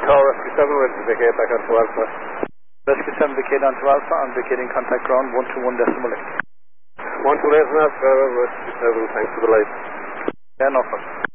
Tower Rescue 7, ready to vacate back onto Alpha. Rescue 7, vacate onto Alpha. I'm vacating contact ground 121.8. 128 and Alpha, Rescue 7, thanks for the light. Yeah, no problem.